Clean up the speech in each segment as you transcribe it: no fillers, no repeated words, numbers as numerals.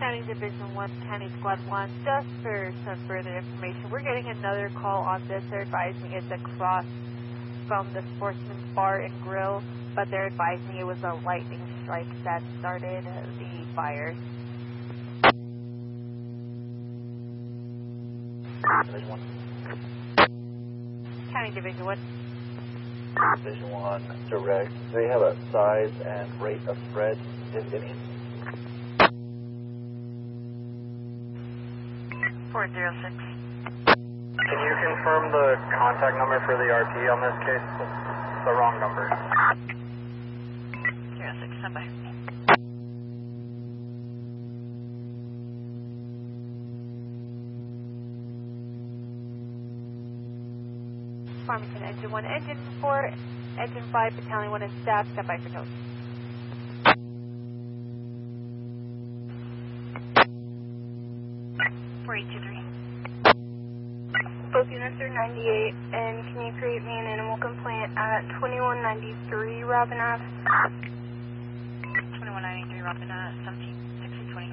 County Division 1, County Squad 1, just for some further information, we're getting another call on this. They're advising it's across from the Sportsman's Bar and Grill, but they're advising it was a lightning strike that started the fire. Division 1. County Division 1. Division 1, direct. They have a size and rate of spread, if any. 406. Can you confirm the contact number for the RP on this case? It's the wrong number. 06, stand by. Farmington, Engine 1, Engine 4, Engine 5, Battalion 1 and staff, stand by for tow. Both units are 98, and can you create me an animal complaint at 2193 Robin Ave? 2193 Robin Ave, 176020.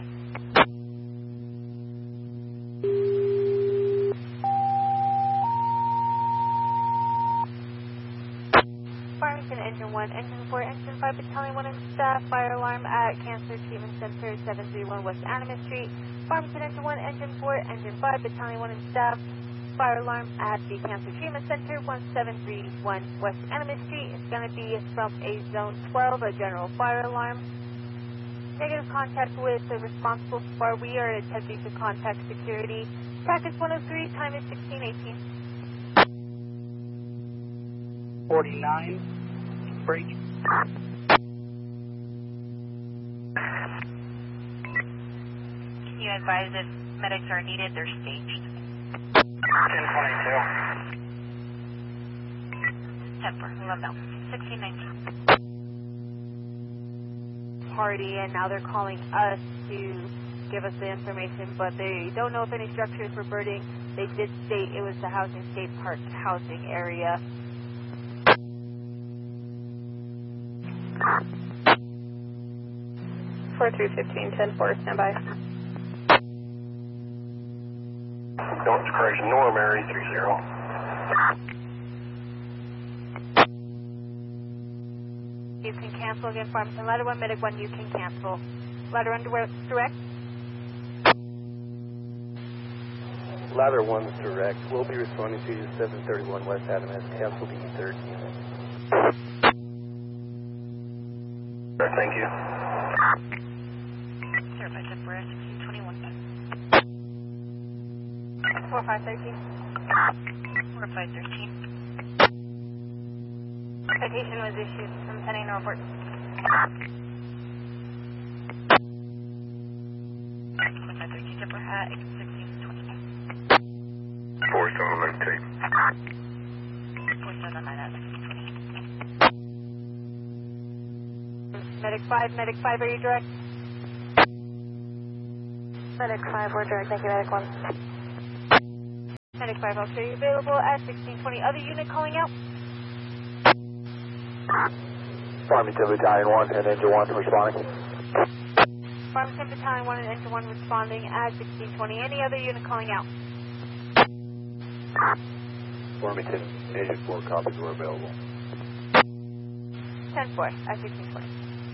Farmington, Engine 1, Engine 4, Engine 5, Battalion 1 and staff, fire alarm at Cancer Treatment Center, 731 West Animas Street. Farmington, Engine 1, Engine 4, Engine 5, Battalion 1 and staff, fire alarm at the Cancer Treatment Center, 1731 West Animas Street. It's going to be from a Zone 12, a general fire alarm. Negative contact with the responsible bar. We are attempting to contact security. Package 103, time is 1618. 49, break. Can you advise if medics are needed? They're staged. 1022. 10-4, 11 1619. Party, and now they're calling us to give us the information, but they don't know if any structures were burning. They did state it was the Housing State Park housing area. Four 315 10-4, stand by. Don't correction, Norm Mary 30. You can cancel again, Farmington. Ladder 1, Medic 1, you can cancel. Ladder 1 direct. Ladder 1's direct. We'll be responding to you 731 West Adams. Cancel the third unit. Thank you. 05 1621. 4513. 4513. Citation was issued from pending report. 4513, Zipper hat, 1620. 479 tape. 479 at 1620. Medic 5, are you direct? Medic 5, we're direct. Thank you, Medic 1. Medic 5, I'll show you available at 1620. Other unit calling out? Farmington Battalion 1 and Engine 1 responding. Farmington Battalion 1 and Engine 1 responding at 1620. Any other unit calling out? Farmington, Engine 4 copies were available. 10-4 at 1620.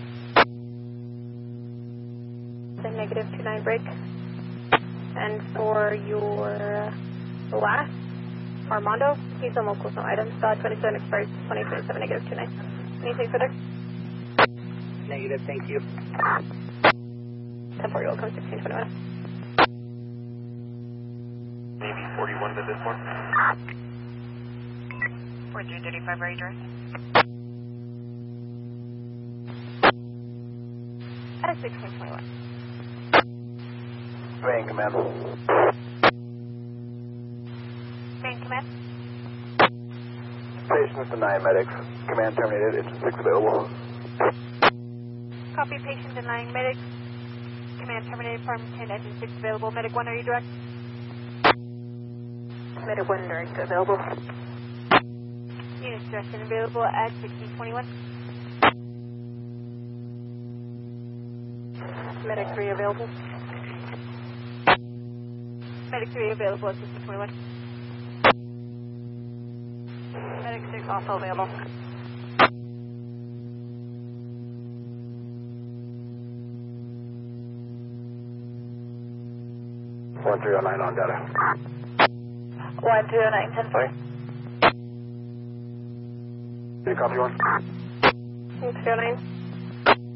The negative 29 break. And for your last, Armando, he's on locals, no items. 27 expires 2027, negative 29. Anything further? Negative, thank you. 10-4, you'll come 1621. Maybe 41 to this one. 4335, are you direct? At 1621. Main command. Main command? Patients denied medics. Command terminated. Engine 6 available. Copy, patient denying medics. Command terminated, Farmington, Engine 6 available. Medic 1, are you direct? Medic 1 direct available. Units direct and available at 1621. Medic 3 available. Medic 3 available at 1621. Medic 6 also available. One 309 on data. 109, 10-4. Can you copy one? 309.